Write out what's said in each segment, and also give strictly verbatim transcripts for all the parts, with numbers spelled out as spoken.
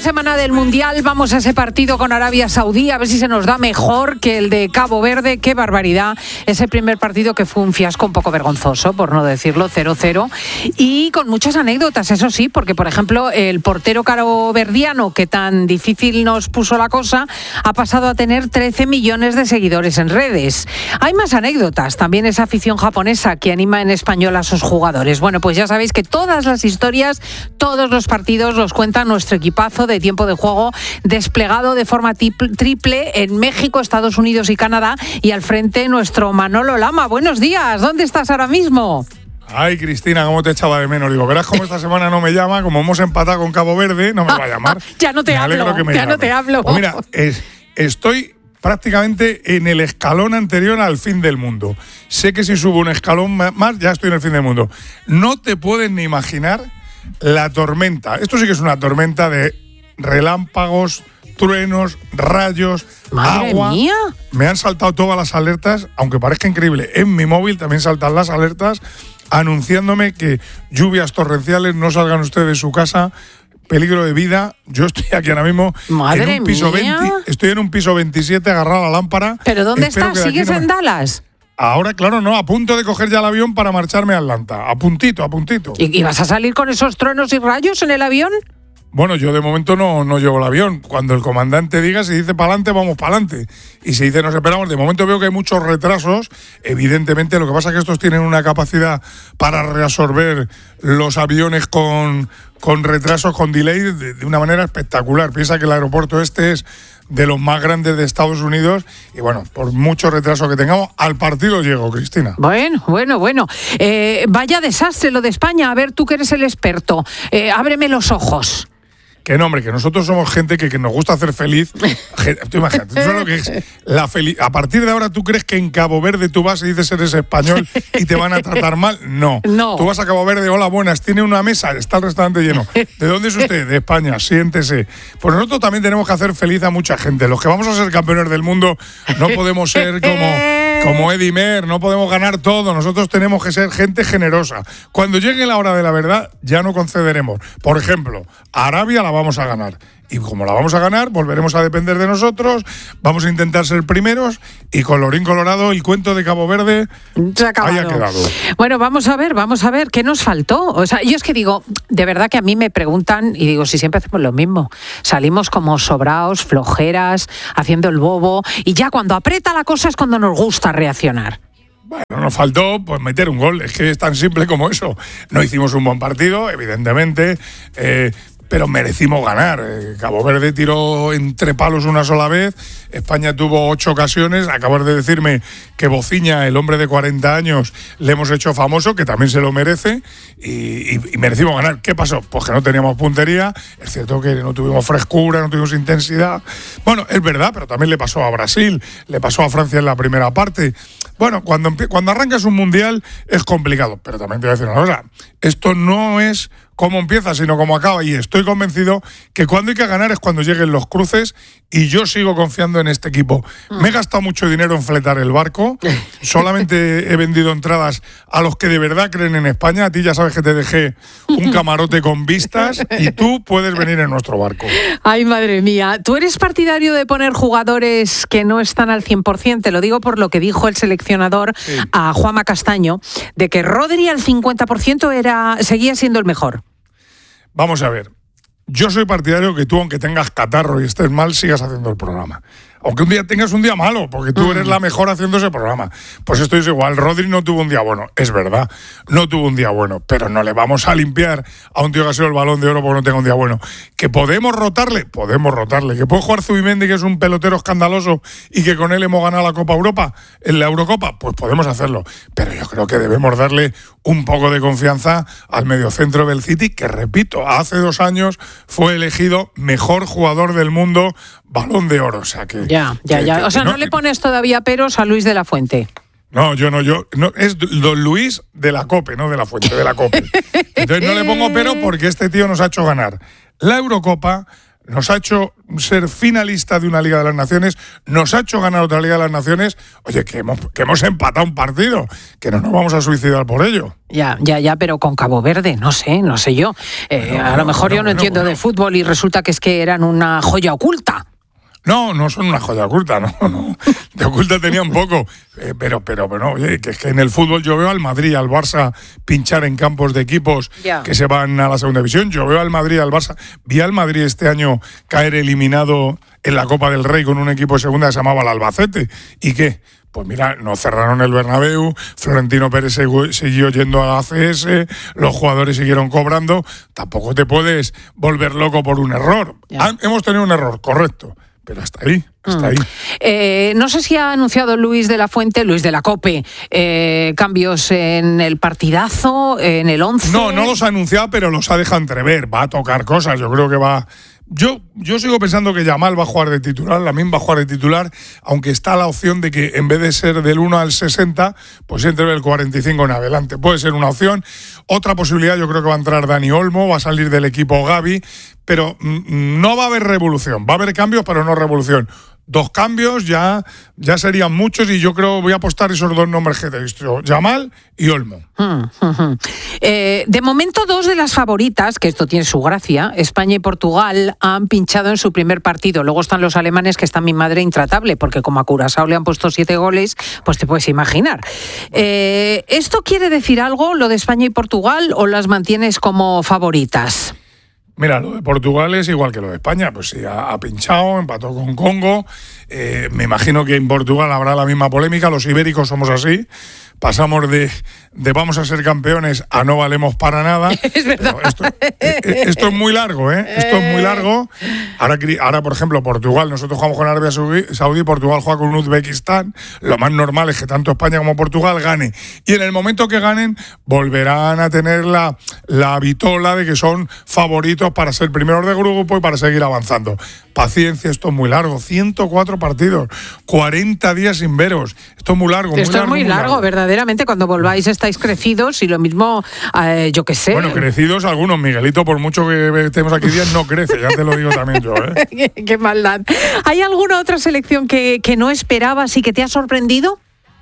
semana del Mundial, vamos a ese partido con Arabia Saudí, a ver si se nos da mejor que el de Cabo Verde. ¡Qué barbaridad! Ese primer partido que fue un fiasco un poco vergonzoso, por no decirlo, cero cero. Y con muchas anécdotas, eso sí, porque, por ejemplo, el portero caboverdiano, que tan difícil nos puso la cosa, ha pasado a tener trece millones de seguidores en redes. Hay más anécdotas, también esa afición japonesa que anima en español a sus jugadores. Bueno, pues ya sabéis que todas las historias, todos los partidos los cuenta nuestro equipazo de Tiempo de Juego, desplegado de forma triple en México, Estados Unidos y Canadá, y al frente nuestro Manolo Lama. Buenos días, ¿dónde estás ahora mismo? Ay, Cristina, cómo te echaba de menos. Digo, verás cómo esta semana no me llama, como hemos empatado con Cabo Verde, no me va a llamar. Ya no te me hablo, que me ya llame. no te hablo. Pues mira, es, estoy prácticamente en el escalón anterior al fin del mundo. Sé que si subo un escalón más, ya estoy en el fin del mundo. No te puedes ni imaginar la tormenta. Esto sí que es una tormenta de relámpagos, truenos, rayos, ¡Madre agua. mía! Me han saltado todas las alertas, aunque parezca increíble. En mi móvil también saltan las alertas anunciándome que lluvias torrenciales, no salgan ustedes de su casa, peligro de vida. Yo estoy aquí ahora mismo ¡Madre en un piso mía! veinte, estoy en un piso veintisiete agarrado a la lámpara. ¿Pero dónde Espero estás? que de aquí ¿Sigues no me- en Dallas? Ahora, claro, no, a punto de coger ya el avión para marcharme a Atlanta. A puntito, a puntito. ¿Y, y vas a salir con esos truenos y rayos en el avión? Bueno, yo de momento no, no llevo el avión. Cuando el comandante diga, si dice para adelante, vamos para adelante. Y si dice nos esperamos, de momento veo que hay muchos retrasos. Evidentemente, lo que pasa es que estos tienen una capacidad para reabsorber los aviones con, con retrasos, con delay, de, de una manera espectacular. Piensa que el aeropuerto este es de los más grandes de Estados Unidos y bueno, por mucho retraso que tengamos, al partido llego, Cristina. Bueno, bueno, bueno. Eh, vaya desastre lo de España. A ver, tú que eres el experto, eh, ábreme los ojos. Que no, hombre, que nosotros somos gente que, que nos gusta hacer feliz. Gente, tú imagínate, tú sabes lo que es la feliz. A partir de ahora, ¿tú crees que en Cabo Verde tú vas y dices eres español y te van a tratar mal? No. No. Tú vas a Cabo Verde, hola, buenas, tiene una mesa, está el restaurante lleno. ¿De dónde es usted? De España, siéntese. Pues nosotros también tenemos que hacer feliz a mucha gente. Los que vamos a ser campeones del mundo no podemos ser como, como Eddie Mer, no podemos ganar todo. Nosotros tenemos que ser gente generosa. Cuando llegue la hora de la verdad, ya no concederemos. Por ejemplo, a Arabia la vamos a ganar. Y como la vamos a ganar, volveremos a depender de nosotros, vamos a intentar ser primeros y colorín colorado, el cuento de Cabo Verde Se ha acabado. haya quedado. Bueno, vamos a ver, vamos a ver, ¿qué nos faltó? O sea, yo es que digo, de verdad que a mí me preguntan y digo, si siempre hacemos lo mismo, salimos como sobraos, flojeras, haciendo el bobo y ya cuando aprieta la cosa es cuando nos gusta reaccionar. Bueno, nos faltó pues meter un gol, es que es tan simple como eso. No hicimos un buen partido, evidentemente, eh, pero merecimos ganar. Eh, Cabo Verde tiró entre palos una sola vez, España tuvo ocho ocasiones. Acabas de decirme que Bociña, el hombre de cuarenta años, le hemos hecho famoso, que también se lo merece, y, y, y merecimos ganar. ¿Qué pasó? Pues que no teníamos puntería, es cierto que no tuvimos frescura, no tuvimos intensidad. Bueno, es verdad, pero también le pasó a Brasil, le pasó a Francia en la primera parte. Bueno, cuando, cuando arrancas un mundial es complicado, pero también te voy a decir una cosa, esto no es cómo empieza, sino cómo acaba, y estoy convencido que cuando hay que ganar es cuando lleguen los cruces, y yo sigo confiando en este equipo. Me he gastado mucho dinero en fletar el barco, solamente he vendido entradas a los que de verdad creen en España. A ti ya sabes que te dejé un camarote con vistas y tú puedes venir en nuestro barco. Ay, madre mía, ¿tú eres partidario de poner jugadores que no están al cien por ciento? Te lo digo por lo que dijo el seleccionador Sí. a Juanma Castaño, de que Rodri al cincuenta por ciento era, seguía siendo el mejor. Vamos a ver, yo soy partidario que tú, aunque tengas catarro y estés mal, sigas haciendo el programa. Aunque un día tengas un día malo, porque tú eres la mejor haciendo ese programa. Pues esto es igual, Rodri no tuvo un día bueno, es verdad, no tuvo un día bueno, pero no le vamos a limpiar a un tío que ha sido el Balón de Oro porque no tenga un día bueno. ¿Que podemos rotarle? Podemos rotarle. ¿Que puede jugar Zubimendi, que es un pelotero escandaloso, y que con él hemos ganado la Copa Europa, en la Eurocopa? Pues podemos hacerlo. Pero yo creo que debemos darle un poco de confianza al mediocentro del City, que repito, hace dos años fue elegido mejor jugador del mundo, Balón de Oro. O sea que... Ya, ya, que, ya. que, O sea, que no, no le pones todavía peros a Luis de la Fuente. No, yo no, yo no, es don Luis de la COPE, no de la Fuente, de la COPE. Entonces no le pongo pero porque este tío nos ha hecho ganar la Eurocopa, nos ha hecho ser finalista de una Liga de las Naciones, nos ha hecho ganar otra Liga de las Naciones, oye, que hemos, que hemos empatado un partido, que no nos vamos a suicidar por ello. Ya, ya, ya, pero con Cabo Verde, no sé, no sé yo. Eh, bueno, a lo mejor bueno, yo no bueno, entiendo bueno. de fútbol y resulta que es que eran una joya oculta. No, no son una joya oculta, no, no. De oculta tenían poco. Eh, pero, pero, pero, oye, que es que en el fútbol yo veo al Madrid y al Barça pinchar en campos de equipos yeah. que se van a la segunda división. Yo veo al Madrid y al Barça. Vi al Madrid este año caer eliminado en la Copa del Rey con un equipo de segunda que se llamaba el Albacete. ¿Y qué? Pues mira, no cerraron el Bernabéu, Florentino Pérez siguió yendo a la A C S, los jugadores siguieron cobrando. Tampoco te puedes volver loco por un error. Yeah. Hemos tenido un error, correcto. Pero hasta ahí, hasta ahí. Eh, no sé si ha anunciado Luis de la Fuente, Luis de la COPE, eh, cambios en el partidazo, en el once. No, no los ha anunciado, pero los ha dejado entrever. Va a tocar cosas, yo creo que va... Yo, yo sigo pensando que Yamal va a jugar de titular, Lamine va a jugar de titular, aunque está la opción de que en vez de ser del uno al sesenta, pues entre el cuarenta y cinco en adelante. Puede ser una opción. Otra posibilidad, yo creo que va a entrar Dani Olmo, va a salir del equipo Gavi, pero mm, no va a haber revolución. Va a haber cambios, pero no revolución. Dos cambios ya, ya serían muchos y yo creo voy a apostar esos dos nombres que te he visto, Yamal y Olmo. Hmm, hmm, hmm. Eh, de momento, dos de las favoritas, que esto tiene su gracia, España y Portugal, han pinchado en su primer partido. Luego están los alemanes, que están mi madre intratable, porque como a Curazao le han puesto siete goles, pues te puedes imaginar. Eh, ¿Esto quiere decir algo, lo de España y Portugal, o las mantienes como favoritas? Mira, lo de Portugal es igual que lo de España, pues sí, ha, ha pinchado, empató con Congo, eh, me imagino que en Portugal habrá la misma polémica, los ibéricos somos así, pasamos de, de vamos a ser campeones a no valemos para nada. Es verdad. Esto, eh, esto es muy largo, ¿eh? Esto es muy largo. Ahora, ahora, por ejemplo, Portugal, nosotros jugamos con Arabia Saudí, Portugal juega con Uzbekistán, lo más normal es que tanto España como Portugal gane. Y en el momento que ganen, volverán a tener la, la vitola de que son favoritos para ser primeros de grupo y para seguir avanzando. Paciencia, esto es muy largo, ciento cuatro partidos, cuarenta días sin veros. Esto es muy largo, muy Esto largo, es muy, muy largo, largo, verdaderamente. Cuando volváis estáis crecidos y lo mismo, eh, yo qué sé. Bueno, crecidos algunos, Miguelito, por mucho que estemos aquí días, no crece, ya te lo digo también yo, ¿eh? qué, qué maldad. ¿Hay alguna otra selección que, que no esperabas y que te ha sorprendido?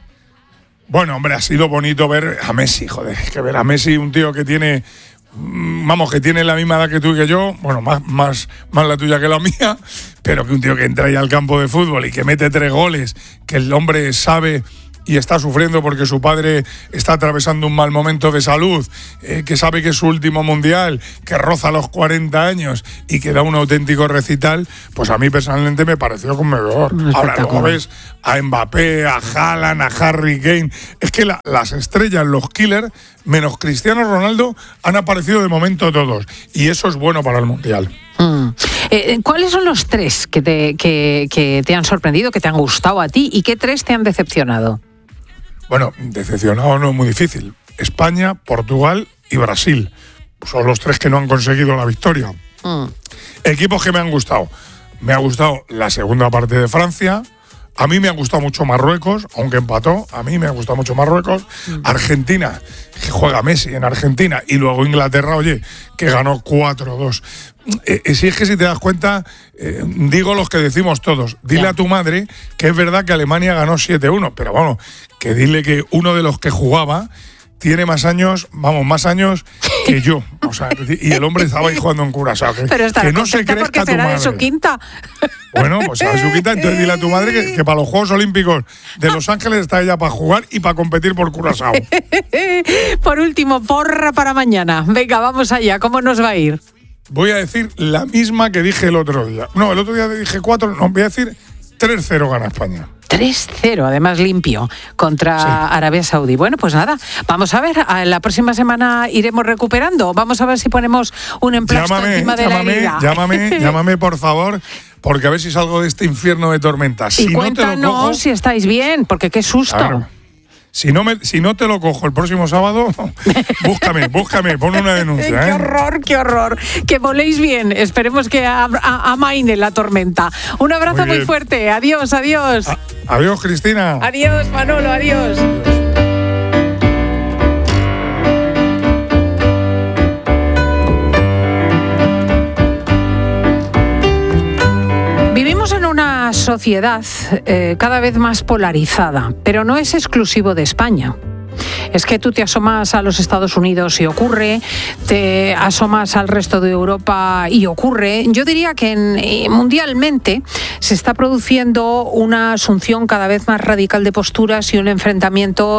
Bueno, hombre, ha sido bonito ver a Messi, joder, que ver a Messi, un tío que tiene... Vamos, que tiene la misma edad que tú y que yo, bueno, más, más, más la tuya que la mía, pero que un tío que entra ahí al campo de fútbol y que mete tres goles, que el hombre sabe y está sufriendo porque su padre está atravesando un mal momento de salud, eh, que sabe que es su último mundial, que roza los cuarenta años y que da un auténtico recital, pues a mí personalmente me pareció conmovedor. Ahora luego ves a Mbappé, a Haaland, a Harry Kane, es que la, las estrellas, los killers, menos Cristiano Ronaldo, han aparecido de momento todos y eso es bueno para el mundial. Mm. Eh, ¿Cuáles son los tres que te, que, que te han sorprendido, que te han gustado a ti y qué tres te han decepcionado? Bueno, decepcionado no es muy difícil. España, Portugal y Brasil. Son los tres que no han conseguido la victoria. Mm. Equipos que me han gustado. Me ha gustado la segunda parte de Francia. A mí me ha gustado mucho Marruecos, aunque empató. A mí me ha gustado mucho Marruecos. Mm. Argentina, que juega Messi en Argentina. Y luego Inglaterra, oye, que ganó cuatro dos. Eh, si es que si te das cuenta, eh, digo los que decimos todos. Dile yeah. a tu madre que es verdad que Alemania ganó siete uno. Pero vamos, que dile que uno de los que jugaba tiene más años, vamos, más años que yo. O sea, y el hombre estaba ahí jugando en Curazao. Que, Pero que no se crezca porque tu será madre. De su quinta. Bueno, pues a su quinta, entonces dile a tu madre que, que para los Juegos Olímpicos de Los Ángeles está ella para jugar y para competir por Curazao. Por último, porra para mañana. Venga, vamos allá. ¿Cómo nos va a ir? Voy a decir la misma que dije el otro día. No, el otro día dije cuatro, no, voy a decir tres cero gana España. tres cero, además limpio, contra sí. Arabia Saudí. Bueno, pues nada, vamos a ver, la próxima semana iremos recuperando. Vamos a ver si ponemos un emplasto llámame, encima de llámame, la herida. Llámame, llámame, por favor, porque a ver si salgo de este infierno de tormenta. Si y no cuéntanos te lo cojo, si estáis bien, porque qué susto. Claro. Si no, me, si no te lo cojo el próximo sábado, búscame, búscame, pon una denuncia. ¡Qué ¿eh? horror, qué horror! Que voléis bien. Esperemos que a, a, amaine la tormenta. Un abrazo muy, muy fuerte. Adiós, adiós. A, adiós, Cristina. Adiós, Manolo, adiós. sociedad eh, cada vez más polarizada, pero no es exclusivo de España. Es que tú te asomas a los Estados Unidos y ocurre, te asomas al resto de Europa y ocurre. Yo diría que en, eh, mundialmente se está produciendo una asunción cada vez más radical de posturas y un enfrentamiento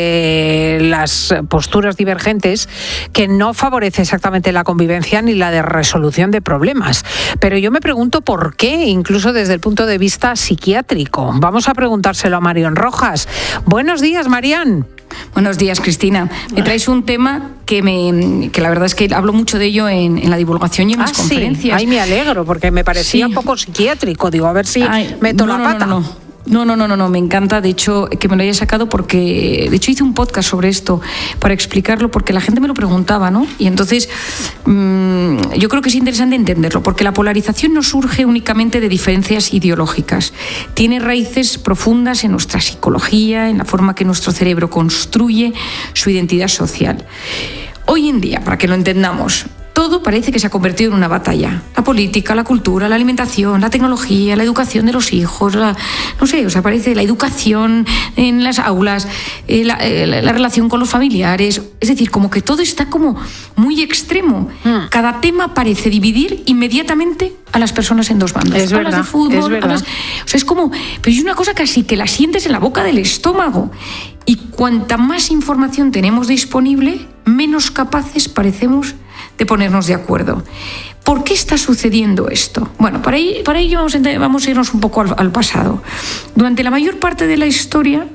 entre las posturas divergentes que no favorece exactamente la convivencia ni la de resolución de problemas. Pero yo me pregunto por qué, incluso desde el punto de vista psiquiátrico. Vamos a preguntárselo a Marión Rojas. Buenos días, Marián. Buenos días, Cristina. Me traes un tema que me que la verdad es que hablo mucho de ello en, en la divulgación y en ah, mis conferencias. Sí. Ay, me alegro, porque me parecía sí. un poco psiquiátrico. Digo, a ver si Ay, meto no, la no, pata. No, no, no. No, no, no, no, no, me encanta, de hecho, que me lo haya sacado porque, de hecho, hice un podcast sobre esto para explicarlo, porque la gente me lo preguntaba, ¿no? Y entonces, mmm, yo creo que es interesante entenderlo, porque la polarización no surge únicamente de diferencias ideológicas, tiene raíces profundas en nuestra psicología, en la forma que nuestro cerebro construye su identidad social. Hoy en día, para que lo entendamos, todo parece que se ha convertido en una batalla. La política, la cultura, la alimentación, la tecnología, la educación de los hijos, la, no sé, o sea, parece la educación en las aulas, eh, la, eh, la relación con los familiares. Es decir, como que todo está como muy extremo. Mm. Cada tema parece dividir inmediatamente a las personas en dos bandas. Es hablas verdad, de fútbol, es verdad. hablas, o sea, es como, pero es una cosa casi que la sientes en la boca del estómago. Y cuanta más información tenemos disponible, menos capaces parecemos de ponernos de acuerdo. ¿Por qué está sucediendo esto? Bueno, para ello, para ello vamos, a, vamos a irnos un poco al, al pasado. Durante la mayor parte de la historia,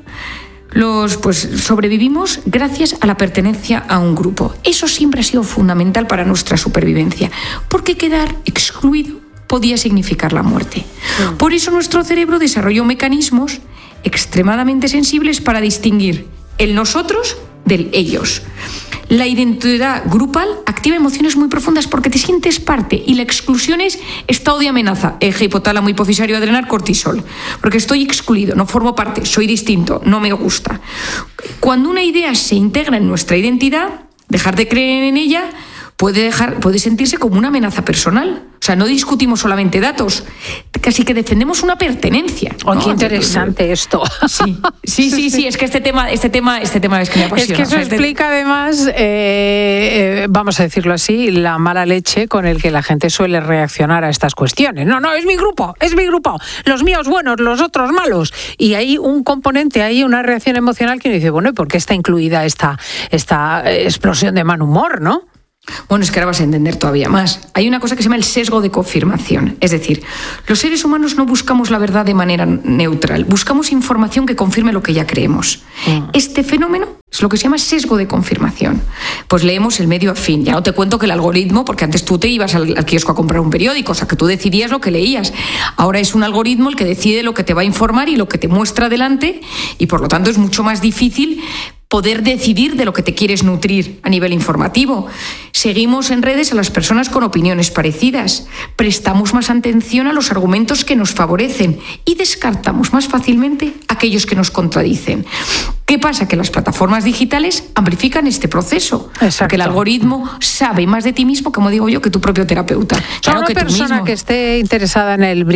los, pues, sobrevivimos gracias a la pertenencia a un grupo. Eso siempre ha sido fundamental para nuestra supervivencia, porque quedar excluido podía significar la muerte. Sí. Por eso nuestro cerebro desarrolló mecanismos extremadamente sensibles para distinguir el nosotros del ellos. La identidad grupal activa emociones muy profundas porque te sientes parte y la exclusión es estado de amenaza, eje hipotálamo hipofisario adrenal cortisol, porque estoy excluido, no formo parte, soy distinto, no me gusta. Cuando una idea se integra en nuestra identidad, dejar de creer en ella puede, dejar, puede sentirse como una amenaza personal. O sea, no discutimos solamente datos, casi que defendemos una pertenencia. Oh, ¿no? qué interesante esto. Sí, sí, sí, sí, es que este tema, este tema, este tema es que me apasiona. Es que eso o sea, este... explica además, eh, eh, vamos a decirlo así, la mala leche con el que la gente suele reaccionar a estas cuestiones. No, no, es mi grupo, es mi grupo. Los míos buenos, los otros malos. Y hay un componente, hay una reacción emocional que uno dice, bueno, ¿y por qué está incluida esta, esta explosión de mal humor, no? Bueno, es que ahora vas a entender todavía más. Hay una cosa que se llama el sesgo de confirmación. Es decir, los seres humanos no buscamos la verdad de manera neutral, buscamos información que confirme lo que ya creemos. Mm. Este fenómeno es lo que se llama sesgo de confirmación. Pues leemos el medio afín. Ya no te cuento que el algoritmo, porque antes tú te ibas al, al kiosco a comprar un periódico, o sea, que tú decidías lo que leías. Ahora es un algoritmo el que decide lo que te va a informar y lo que te muestra delante, y por lo tanto es mucho más difícil poder decidir de lo que te quieres nutrir a nivel informativo. Seguimos en redes a las personas con opiniones parecidas, prestamos más atención a los argumentos que nos favorecen y descartamos más fácilmente aquellos que nos contradicen. ¿Qué pasa? Que las plataformas digitales amplifican este proceso. Exacto. Porque el algoritmo sabe más de ti mismo, como digo yo, que tu propio terapeuta. Claro, una que persona que esté interesada en el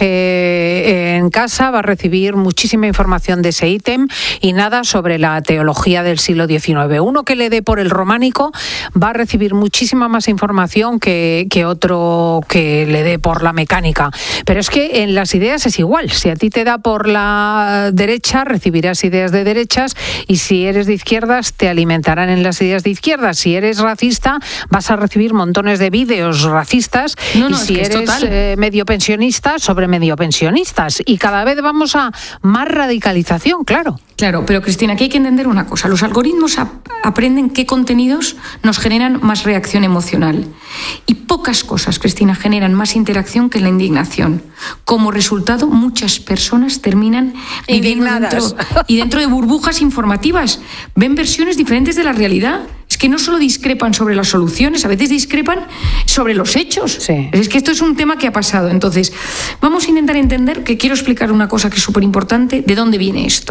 bricolaje en casa va a recibir muchísima información de ese ítem y nada sobre la teología del siglo diecinueve. Uno que le dé por el románico va a recibir muchísima más información que, que otro que le dé por la mecánica. Pero es que en las ideas es igual. Si a ti te da por la derecha, recibirás ideas de derecha, y si eres de izquierdas te alimentarán en las ideas de izquierdas. Si eres racista vas a recibir montones de vídeos racistas no, no, y si es que eres es eh, medio pensionista sobre medio pensionistas y cada vez vamos a más radicalización, claro. Claro, pero Cristina, aquí hay que entender una cosa. Los algoritmos ap- aprenden qué contenidos nos generan más reacción emocional. Y pocas cosas, Cristina, generan más interacción que la indignación. Como resultado, muchas personas terminan viviendo dentro, y dentro de burbujas informativas. Ven versiones diferentes de la realidad. Es que no solo discrepan sobre las soluciones, a veces discrepan sobre los hechos. Sí. Es que esto es un tema que ha pasado. Entonces, vamos a intentar entender que quiero explicar una cosa que es súper importante, de dónde viene esto.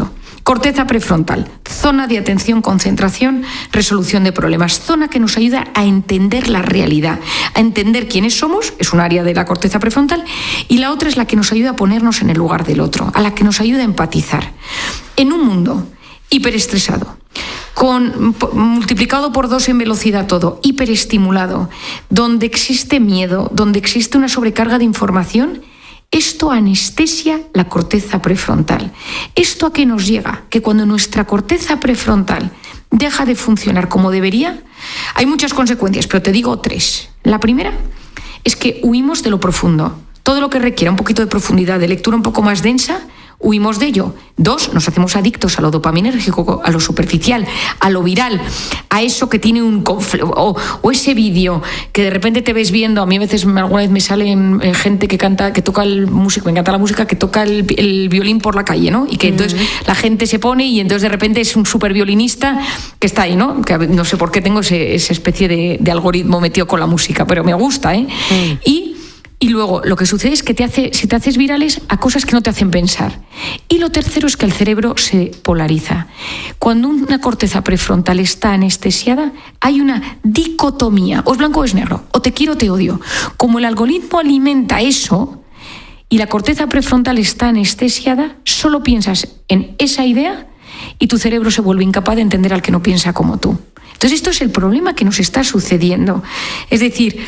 Corteza prefrontal, zona de atención, concentración, resolución de problemas, zona que nos ayuda a entender la realidad, a entender quiénes somos, es un área de la corteza prefrontal, y la otra es la que nos ayuda a ponernos en el lugar del otro, a la que nos ayuda a empatizar. En un mundo hiperestresado, con, multiplicado por dos en velocidad todo, hiperestimulado, donde existe miedo, donde existe una sobrecarga de información, esto anestesia la corteza prefrontal. ¿Esto a qué nos llega? Que cuando nuestra corteza prefrontal deja de funcionar como debería, hay muchas consecuencias, pero te digo tres. La primera es que huimos de lo profundo. Todo lo que requiera un poquito de profundidad, de lectura un poco más densa, huimos de ello. Dos, nos hacemos adictos a lo dopaminérgico, a lo superficial, a lo viral, a eso que tiene un conflicto, o, o ese vídeo que de repente te ves viendo. A mí a veces, alguna vez me sale gente que canta, que toca el músico, me encanta la música, que toca el, el violín por la calle, ¿no? Y que entonces uh-huh. la gente se pone y entonces de repente es un súper violinista que está ahí, ¿no? Que no sé por qué tengo ese, esa especie de, de algoritmo metido con la música, pero me gusta, ¿eh? Uh-huh. Y Y luego, lo que sucede es que te hace, si te haces virales a cosas que no te hacen pensar. Y lo tercero es que el cerebro se polariza. Cuando una corteza prefrontal está anestesiada, hay una dicotomía. O es blanco o es negro. O te quiero o te odio. Como el algoritmo alimenta eso y la corteza prefrontal está anestesiada, solo piensas en esa idea y tu cerebro se vuelve incapaz de entender al que no piensa como tú. Entonces, esto es el problema que nos está sucediendo. Es decir,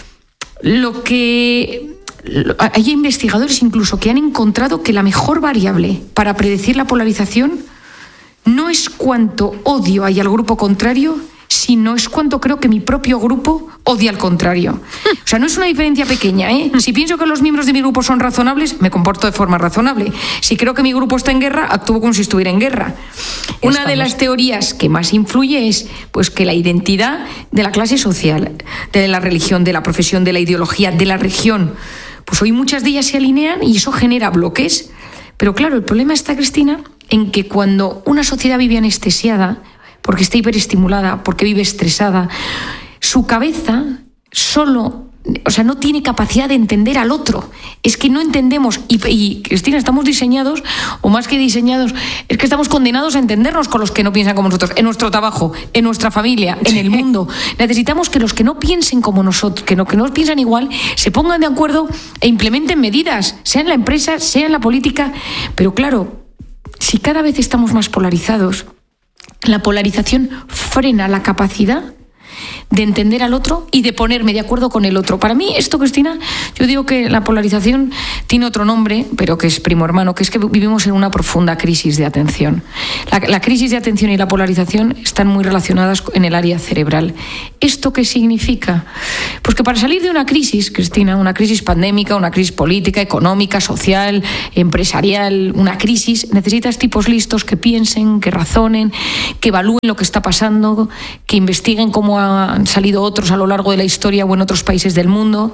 Lo que hay investigadores incluso que han encontrado que la mejor variable para predecir la polarización no es cuánto odio hay al grupo contrario, sino es cuánto creo que mi propio grupo odia al contrario. O sea, no es una diferencia pequeña, ¿eh? Si pienso que los miembros de mi grupo son razonables, me comporto de forma razonable. Si creo que mi grupo está en guerra, actúo como si estuviera en guerra. Una Estamos. de las teorías que más influye es pues, que la identidad de la clase social, de la religión, de la profesión, de la ideología, de la región, pues hoy muchas de ellas se alinean y eso genera bloques. Pero claro, el problema está, Cristina, en que cuando una sociedad vive anestesiada, porque está hiperestimulada, porque vive estresada, su cabeza solo, o sea, no tiene capacidad de entender al otro. Es que no entendemos, y, y Cristina, estamos diseñados, o más que diseñados, es que estamos condenados a entendernos con los que no piensan como nosotros, en nuestro trabajo, en nuestra familia, en el mundo. Necesitamos que los que no piensen como nosotros, que no, que no piensan igual, se pongan de acuerdo e implementen medidas, sea en la empresa, sea en la política. Pero claro, si cada vez estamos más polarizados, la polarización frena la capacidad de entender al otro y de ponerme de acuerdo con el otro. Para mí, esto, Cristina, yo digo que la polarización tiene otro nombre, pero que es primo hermano, que es que vivimos en una profunda crisis de atención. La, la crisis de atención y la polarización están muy relacionadas en el área cerebral. ¿Esto qué significa? Pues que para salir de una crisis, Cristina, una crisis pandémica, una crisis política, económica, social, empresarial, una crisis, necesitas tipos listos que piensen, que razonen, que evalúen lo que está pasando, que investiguen cómo han salido otros a lo largo de la historia o en otros países del mundo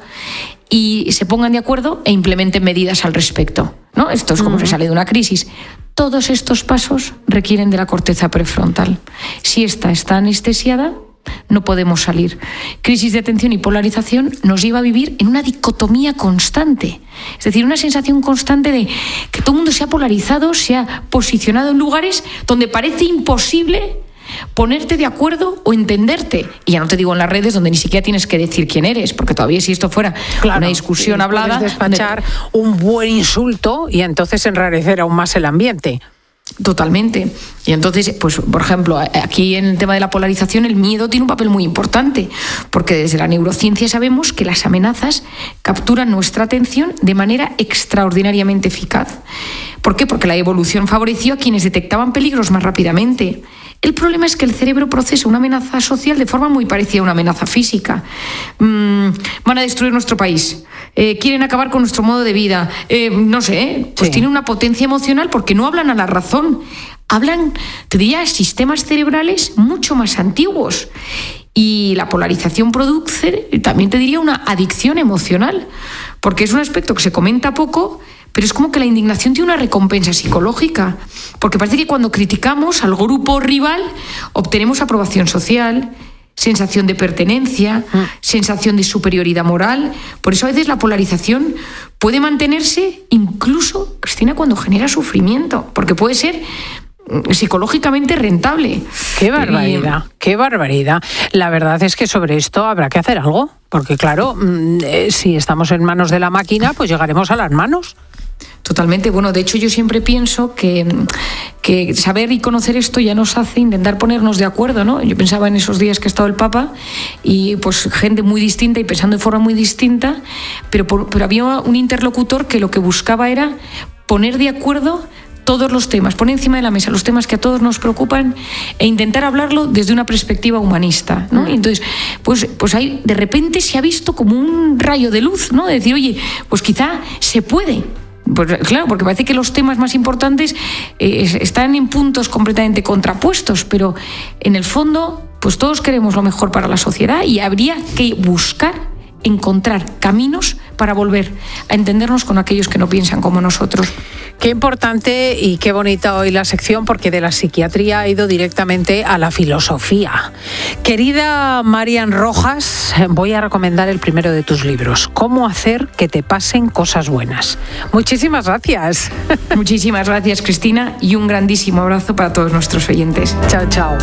y se pongan de acuerdo e implementen medidas al respecto, ¿no? Esto es como uh-huh. se sale de una crisis. Todos estos pasos requieren de la corteza prefrontal. Si esta está anestesiada, no podemos salir. Crisis de atención y polarización nos lleva a vivir en una dicotomía constante. Es decir, una sensación constante de que todo el mundo se ha polarizado, se ha posicionado en lugares donde parece imposible ponerte de acuerdo o entenderte. Y ya no te digo en las redes donde ni siquiera tienes que decir quién eres, porque todavía si esto fuera claro, una discusión hablada, puedes despachar donde... un buen insulto y entonces enrarecer aún más el ambiente. Totalmente. Y entonces, pues, por ejemplo, aquí en el tema de la polarización, el miedo tiene un papel muy importante, porque desde la neurociencia sabemos que las amenazas capturan nuestra atención de manera extraordinariamente eficaz. ¿Por qué? Porque la evolución favoreció a quienes detectaban peligros más rápidamente. El problema es que el cerebro procesa una amenaza social de forma muy parecida a una amenaza física. Mm, van a destruir nuestro país, eh, quieren acabar con nuestro modo de vida, eh, no sé, pues sí. Tienen una potencia emocional porque no hablan a la razón. Hablan, te diría, sistemas cerebrales mucho más antiguos. Y la polarización produce, también te diría, una adicción emocional, porque es un aspecto que se comenta poco, pero es como que la indignación tiene una recompensa psicológica, porque parece que cuando criticamos al grupo rival obtenemos aprobación social, sensación de pertenencia, mm. sensación de superioridad moral. Por eso a veces la polarización puede mantenerse incluso, Cristina, cuando genera sufrimiento, porque puede ser psicológicamente rentable. Qué barbaridad, y, qué barbaridad. La verdad es que sobre esto habrá que hacer algo, porque claro, eh, si estamos en manos de la máquina, pues llegaremos a las manos. Totalmente. Bueno, de hecho yo siempre pienso que, que saber y conocer esto ya nos hace intentar ponernos de acuerdo, ¿no? Yo pensaba en esos días que ha estado el Papa y pues gente muy distinta y pensando de forma muy distinta, pero, por, pero había un interlocutor que lo que buscaba era poner de acuerdo todos los temas, poner encima de la mesa los temas que a todos nos preocupan e intentar hablarlo desde una perspectiva humanista, ¿no? Y entonces, pues, pues ahí de repente se ha visto como un rayo de luz, ¿no? De decir, oye, pues quizá se puede. Pues claro, porque parece que los temas más importantes eh, están en puntos completamente contrapuestos, pero en el fondo, pues todos queremos lo mejor para la sociedad y habría que buscar, encontrar caminos para volver a entendernos con aquellos que no piensan como nosotros. Qué importante y qué bonita hoy la sección, porque de la psiquiatría ha ido directamente a la filosofía. Querida Marian Rojas, voy a recomendar el primero de tus libros, Cómo hacer que te pasen cosas buenas. Muchísimas gracias. Muchísimas gracias, Cristina, y un grandísimo abrazo para todos nuestros oyentes. Chao, chao.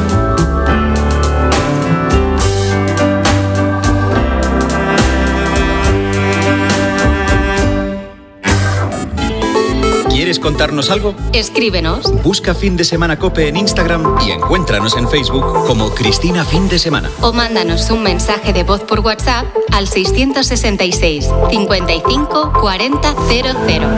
¿Quieres contarnos algo? Escríbenos. Busca Fin de Semana COPE en Instagram y encuéntranos en Facebook como Cristina Fin de Semana. O mándanos un mensaje de voz por WhatsApp al seiscientos sesenta y seis, cincuenta y cinco, cuarenta, cero cero.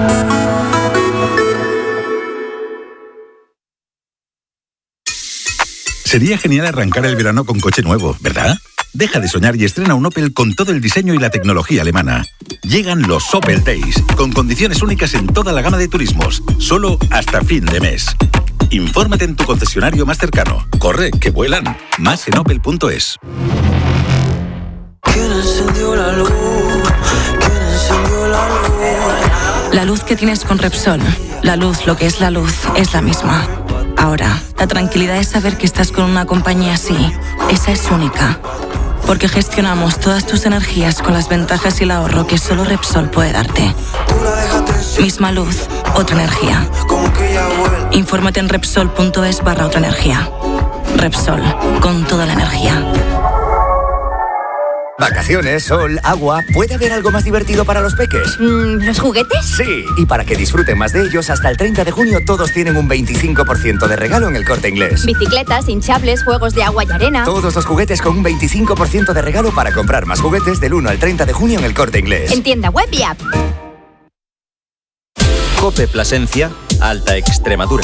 Sería genial arrancar el verano con coche nuevo, ¿verdad? Deja de soñar y estrena un Opel con todo el diseño y la tecnología alemana. Llegan los Opel Days, con condiciones únicas en toda la gama de turismos, solo hasta fin de mes. Infórmate en tu concesionario más cercano. Corre, que vuelan. Más en opel punto es. ¿Quién encendió la luz? ¿Quién encendió la luz? La luz que tienes con Repsol, la luz, lo que es la luz, es la misma. Ahora, la tranquilidad es saber que estás con una compañía así. Esa es única. Porque gestionamos todas tus energías con las ventajas y el ahorro que solo Repsol puede darte. Misma luz, otra energía. Infórmate en Repsol punto es barra otra energía. Repsol, con toda la energía. Vacaciones, sol, agua. ¿Puede haber algo más divertido para los peques? Mm, ¿Los juguetes? Sí, y para que disfruten más de ellos, hasta el treinta de junio todos tienen un veinticinco por ciento de regalo en El Corte Inglés. Bicicletas, hinchables, juegos de agua y arena. Todos los juguetes con un veinticinco por ciento de regalo para comprar más juguetes del uno al treinta de junio en El Corte Inglés. En tienda web y app. COPE Plasencia, Alta Extremadura.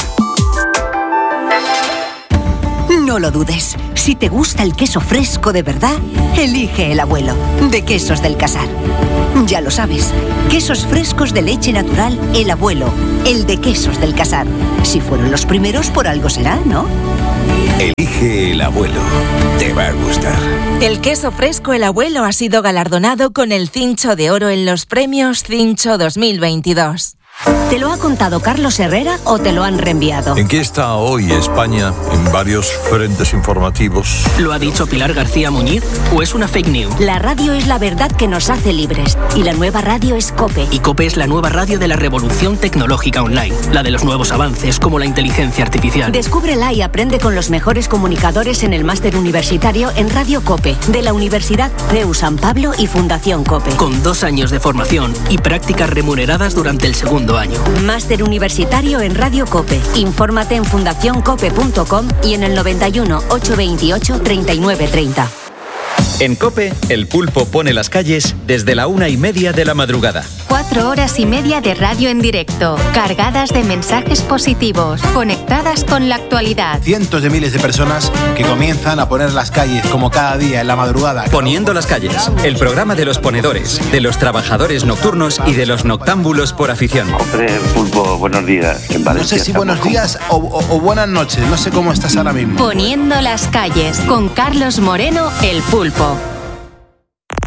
No lo dudes. Si te gusta el queso fresco de verdad, elige El Abuelo, de Quesos del Casar. Ya lo sabes, quesos frescos de leche natural El Abuelo, el de Quesos del Casar. Si fueron los primeros, por algo será, ¿no? Elige El Abuelo. Te va a gustar. El queso fresco El Abuelo ha sido galardonado con el Cincho de Oro en los premios Cincho dos mil veintidós. ¿Te lo ha contado Carlos Herrera o te lo han reenviado? ¿En qué está hoy España en varios frentes informativos? ¿Lo ha dicho Pilar García Muñiz o es una fake news? La radio es la verdad que nos hace libres y la nueva radio es COPE. Y COPE es la nueva radio de la revolución tecnológica online, la de los nuevos avances como la inteligencia artificial. Descúbrela y aprende con los mejores comunicadores en el máster universitario en Radio COPE, de la Universidad C E U San Pablo y Fundación COPE. Con dos años de formación y prácticas remuneradas durante el segundo año. Máster universitario en Radio COPE. Infórmate en fundación cope punto com y en el noventa y uno, ochocientos veintiocho, treinta y nueve treinta. En COPE, el pulpo pone las calles desde la una y media de la madrugada. Cuatro horas y media de radio en directo, cargadas de mensajes positivos, conectadas con la actualidad. Cientos de miles de personas que comienzan a poner las calles como cada día en la madrugada. Poniendo las calles, el programa de los ponedores, de los trabajadores nocturnos y de los noctámbulos por afición. Hombre, pulpo, buenos días. En no sé si buenos días o, o, o buenas noches, no sé cómo estás ahora mismo. Poniendo las calles, con Carlos Moreno, el pulpo.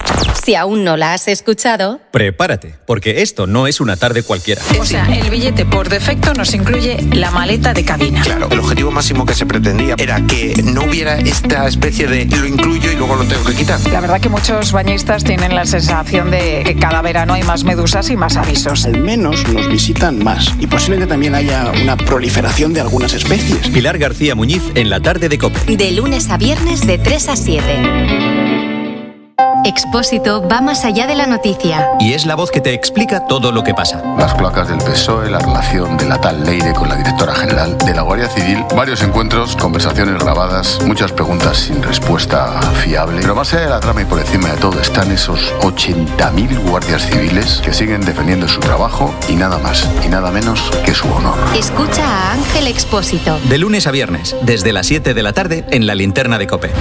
Si aún no la has escuchado, Prepárate, porque esto no es una tarde cualquiera. O sea, el billete por defecto nos incluye la maleta de cabina. Claro, el objetivo máximo que se pretendía era que no hubiera esta especie de lo incluyo y luego lo tengo que quitar. La verdad que muchos bañistas tienen la sensación de que cada verano hay más medusas y más avisos. Al menos nos visitan más y posiblemente también haya una proliferación de algunas especies. Pilar García Muñiz en la tarde de COPE. de lunes a viernes de tres a siete. Expósito va más allá de la noticia. Y es la voz que te explica todo lo que pasa. Las cloacas del P S O E, la relación de la tal Leire con la directora general de la Guardia Civil, varios encuentros, conversaciones grabadas, muchas preguntas sin respuesta fiable. Pero más allá de la trama y por encima de todo están esos ochenta mil guardias civiles que siguen defendiendo su trabajo y nada más y nada menos que su honor. Escucha a Ángel Expósito. De lunes a viernes, desde las siete de la tarde, en la linterna de COPE.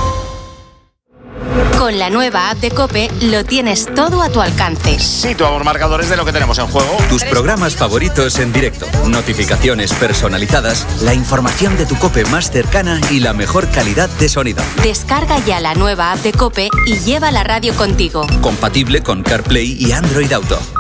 Con la nueva app de COPE lo tienes todo a tu alcance. Situamos marcadores de lo que tenemos en juego. Tus programas favoritos en directo, notificaciones personalizadas, la información de tu COPE más cercana y la mejor calidad de sonido. Descarga ya la nueva app de COPE y lleva la radio contigo. Compatible con CarPlay y Android Auto.